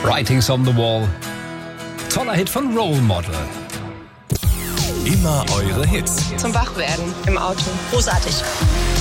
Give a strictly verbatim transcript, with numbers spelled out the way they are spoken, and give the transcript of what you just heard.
Writings on the Wall. Toller Hit von Role Model. Immer eure Hits. Zum Wachwerden im Auto. Großartig.